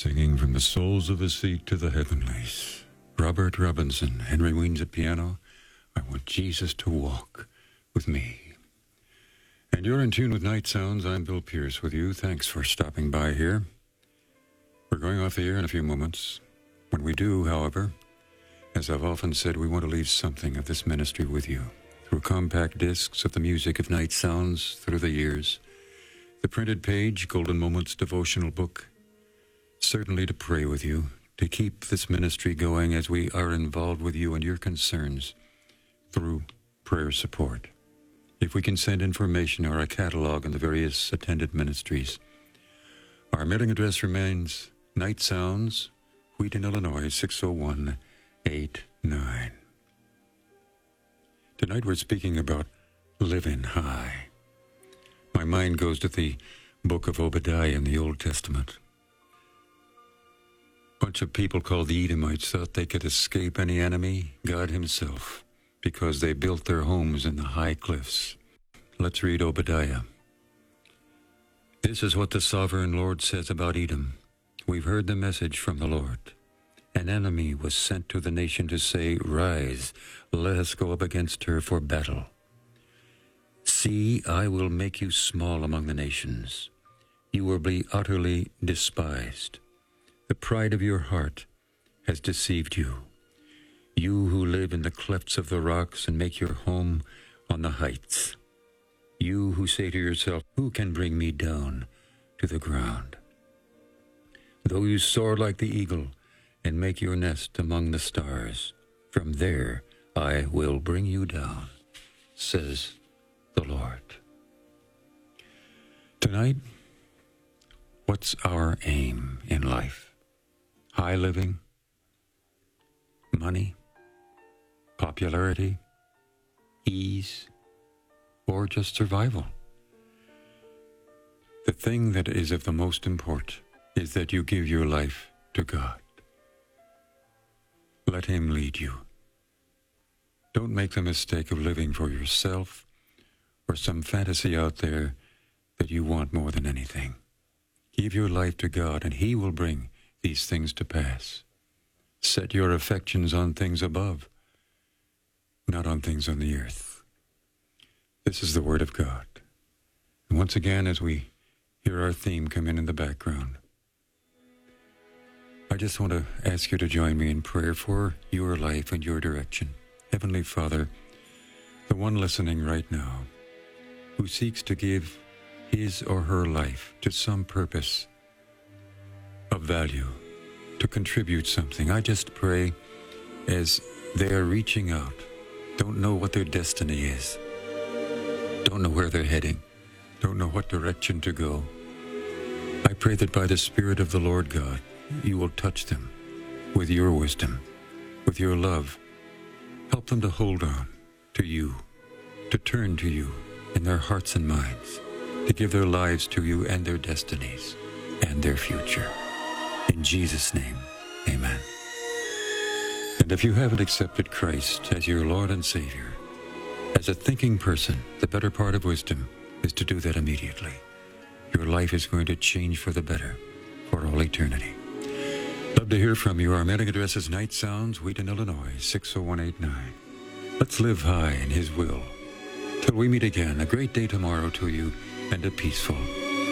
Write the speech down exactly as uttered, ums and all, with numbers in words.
Singing from the souls of the sea to the heavenlies. Robert Robinson, Henry Weems at piano. I want Jesus to walk with me. And you're in tune with Night Sounds. I'm Bill Pierce with you. Thanks for stopping by here. We're going off the air in a few moments. When we do, however, as I've often said, we want to leave something of this ministry with you through compact discs of the music of Night Sounds through the years, the printed page, Golden Moments devotional book, certainly to pray with you, to keep this ministry going as we are involved with you and your concerns through prayer support. If we can send information or a catalog on the various attended ministries. Our mailing address remains Night Sounds, Wheaton, Illinois, six oh one eight nine. Tonight we're speaking about living high. My mind goes to the book of Obadiah in the Old Testament. A bunch of people called the Edomites thought they could escape any enemy, God himself, because they built their homes in the high cliffs. Let's read Obadiah. This is what the sovereign Lord says about Edom. We've heard the message from the Lord. An enemy was sent to the nation to say, "Rise, let us go up against her for battle. See, I will make you small among the nations. You will be utterly despised. The pride of your heart has deceived you. You who live in the clefts of the rocks and make your home on the heights. You who say to yourself, who can bring me down to the ground? Though you soar like the eagle and make your nest among the stars, from there I will bring you down, says the Lord." Tonight, what's our aim in life? High living? Money? Popularity? Ease? Or just survival? The thing that is of the most import is that you give your life to God. Let him lead you. Don't make the mistake of living for yourself or some fantasy out there that you want more than anything. Give your life to God and he will bring these things to pass. Set your affections on things above, not on things on the earth. This is the Word of God. And once again, as we hear our theme come in in the background, I just want to ask you to join me in prayer for your life and your direction. Heavenly Father, the one listening right now, who seeks to give his or her life to some purpose of value, to contribute something, I just pray as they are reaching out, don't know what their destiny is, don't know where they're heading, don't know what direction to go. I pray that by the Spirit of the Lord God, you will touch them with your wisdom, with your love. Help them to hold on to you, to turn to you in their hearts and minds, to give their lives to you and their destinies and their future. In Jesus' name, amen. And if you haven't accepted Christ as your Lord and Savior, as a thinking person, the better part of wisdom is to do that immediately. Your life is going to change for the better for all eternity. Love to hear from you. Our mailing address is Night Sounds, Wheaton, Illinois, six oh one eight nine. Let's live high in his will. Till we meet again, a great day tomorrow to you and a peaceful